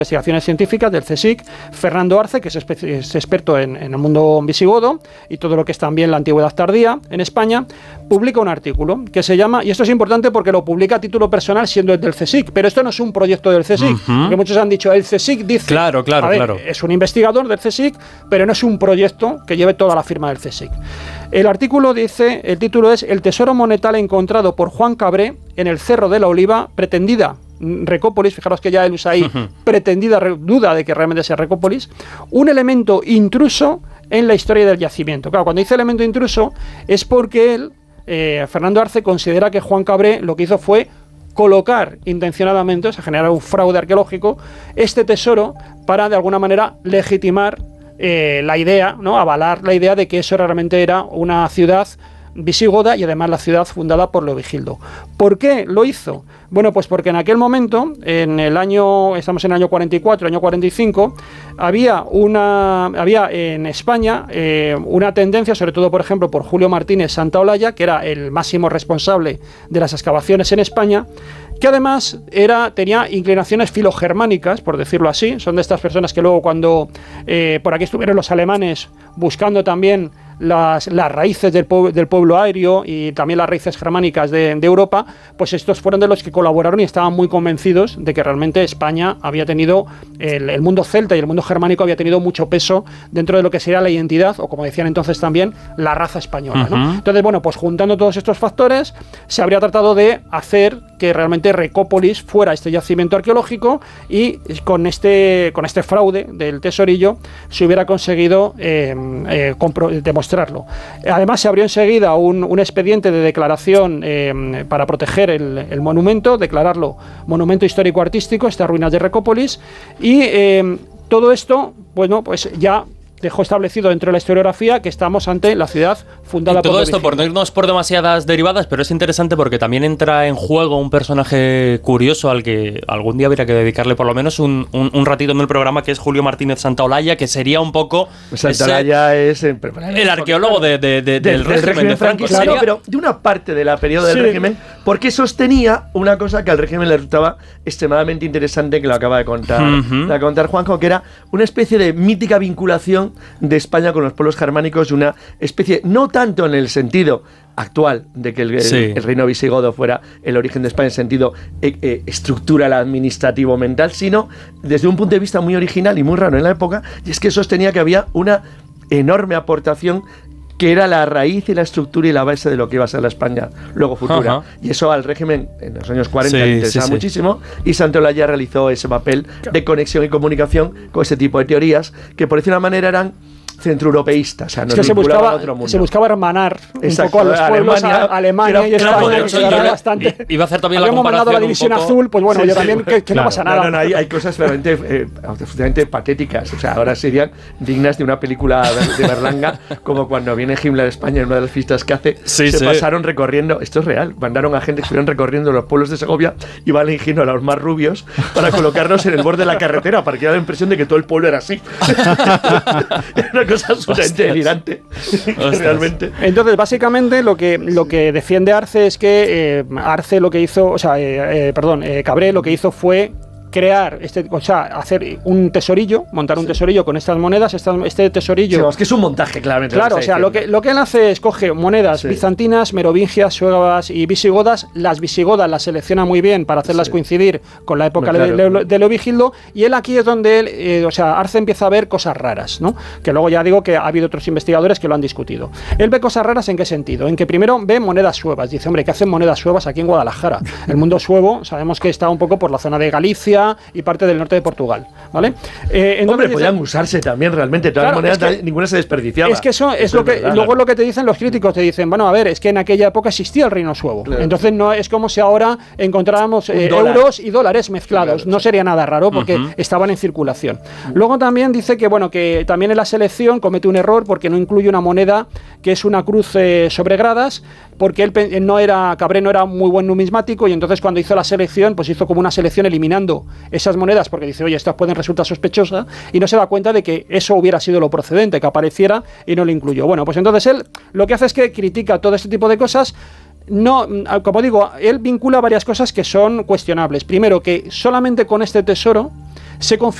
Investigaciones Científicas del CSIC, Fernando Arce, que es experto en el mundo visigodo y todo lo que es también la antigüedad tardía en España, publica un artículo que se llama, y esto es importante porque lo publica a título personal siendo del CSIC, pero esto no es un proyecto del CSIC, porque muchos han dicho, el CSIC dice, claro, es un investigador del CSIC, pero no es un proyecto que lleve toda la firma del CSIC. El artículo dice, el título es El tesoro monetal encontrado por Juan Cabré en el Cerro de la Oliva, pretendida Recópolis, fijaros que ya él usa ahí pretendida duda de que realmente sea Recópolis, un elemento intruso en la historia del yacimiento. Claro, cuando dice elemento intruso es porque él, Fernando Arce, considera que Juan Cabré lo que hizo fue colocar intencionadamente, o sea, generar un fraude arqueológico, este tesoro para de alguna manera legitimar la idea, ¿no? Avalar la idea de que eso realmente era una ciudad visigoda y además la ciudad fundada por Leovigildo. ¿Por qué lo hizo? Bueno, pues porque en aquel momento, estamos en el año 44, año 45, había en España una tendencia, sobre todo por ejemplo por Julio Martínez Santaolalla, que era el máximo responsable de las excavaciones en España, que además tenía inclinaciones filogermánicas, por decirlo así. Son de estas personas que luego cuando por aquí estuvieron los alemanes buscando también las raíces del pueblo aéreo y también las raíces germánicas de Europa, pues estos fueron de los que colaboraron y estaban muy convencidos de que realmente España había tenido, el mundo celta y el mundo germánico había tenido mucho peso dentro de lo que sería la identidad, o como decían entonces también, la raza española, ¿no? Entonces, bueno, pues juntando todos estos factores, se habría tratado de hacer que realmente Recópolis fuera este yacimiento arqueológico y con este fraude del tesorillo se hubiera conseguido demostrarlo. Además, se abrió enseguida un expediente de declaración para proteger el monumento, declararlo monumento histórico-artístico, estas ruinas de Recópolis, y todo esto, bueno, pues ya dejó establecido dentro de la historiografía que estamos ante la ciudad fundada por Leovigildo. Todo esto, por no irnos por demasiadas derivadas, pero es interesante porque también entra en juego un personaje curioso al que algún día habría que dedicarle por lo menos un ratito en el programa, que es Julio Martínez Santaolalla, que sería un poco Santaolalla es el arqueólogo del régimen de Franco. Claro, pero de una parte de la periodo del régimen, porque sostenía una cosa que al régimen le resultaba extremadamente interesante, que lo acaba de contar Juanjo, que era una especie de mítica vinculación de España con los pueblos germánicos, una especie, no tanto en el sentido actual de que el reino visigodo fuera el origen de España en sentido estructural, administrativo, mental, sino desde un punto de vista muy original y muy raro en la época, y es que sostenía que había una enorme aportación que era la raíz y la estructura y la base de lo que iba a ser la España luego futura. Y eso al régimen en los años 40 le interesaba muchísimo, y Santaolalla realizó ese papel de conexión y comunicación con ese tipo de teorías que por decir una manera eran centroeuropeístas, o sea, es que se buscaba hermanar un poco a los pueblos, Alemania y España, bastante. Iba a hacer también habíamos mandado la división azul, pues bueno, yo también, que no pasa nada. No, hay cosas realmente absolutamente patéticas, o sea, ahora serían dignas de una película de Berlanga, como cuando viene Himmler a España en una de las fiestas que hace, pasaron recorriendo, esto es real, mandaron a gente que estuvieron recorriendo los pueblos de Segovia y van eligiendo a los más rubios para colocarnos en el borde de la carretera, para que da la impresión de que todo el pueblo era así. Cosa absolutamente delirante, realmente. Entonces, básicamente, lo que defiende Arce es que Arce lo que hizo, Cabré lo que hizo fue crear hacer un tesorillo, montar un tesorillo con estas monedas, este tesorillo. Sí, es que es un montaje, claramente. Claro, o sea, lo que él hace es coge monedas bizantinas, merovingias, suevas y visigodas. Las visigodas las selecciona muy bien para hacerlas coincidir con la época de Leovigildo, y él aquí es donde él, Arce empieza a ver cosas raras, ¿no? Que luego ya digo que ha habido otros investigadores que lo han discutido. Él ve cosas raras ¿en qué sentido? En que primero ve monedas suevas. Dice, hombre, ¿qué hacen monedas suevas aquí en Guadalajara? El mundo suevo, sabemos que está un poco por la zona de Galicia y parte del norte de Portugal, ¿vale? Hombre, podían usarse también realmente, todas las monedas, ninguna se desperdiciaba. Es que eso es lo que luego lo que te dicen los críticos, te dicen, bueno, a ver, es que en aquella época existía el reino suevo, entonces no es como si ahora encontráramos euros y dólares mezclados, no sería nada raro porque estaban en circulación. Luego también dice que, bueno, que también en la selección comete un error porque no incluye una moneda que es una cruz sobre gradas, porque Cabré no era muy buen numismático, y entonces cuando hizo la selección, pues hizo como una selección eliminando esas monedas, porque dice, oye, estas pueden resultar sospechosas, y no se da cuenta de que eso hubiera sido lo procedente, que apareciera, y no lo incluyó. Bueno, pues entonces él lo que hace es que critica todo este tipo de cosas. No, como digo, él vincula varias cosas que son cuestionables. Primero, que solamente con este tesoro se